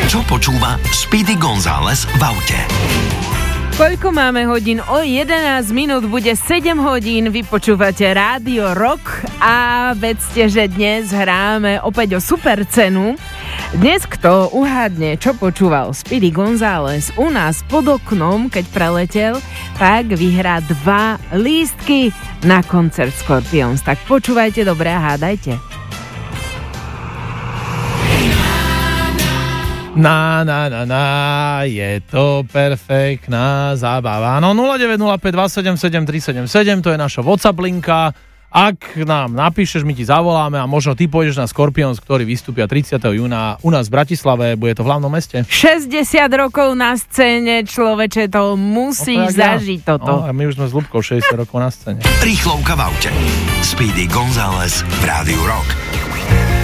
Čo počúva Speedy González v aute? Koľko máme hodín? O 11 minút bude 7 hodín. Vy počúvate Rádio Rock a vedzte, že dnes hráme opäť o super cenu. Dnes kto uhádne, čo počúval Speedy González u nás pod oknom, keď preletel, tak vyhrá 2 lístky na koncert Scorpions. Tak počúvajte dobre a hádajte. Je to perfektná zábava. No 0905 277 377, to je naša WhatsApp linka. Ak nám napíšeš, my ti zavoláme a možno ty pôjdeš na Scorpions, ktorí vystúpia 30. júna u nás v Bratislave, bude to v hlavnom meste. 60 rokov na scéne, človeče, to musíš zažiť toto. No, a my už sme s Ľubkou 60 rokov na scéne. Rýchlovka v aute. Speedy González v Rádiu Rock.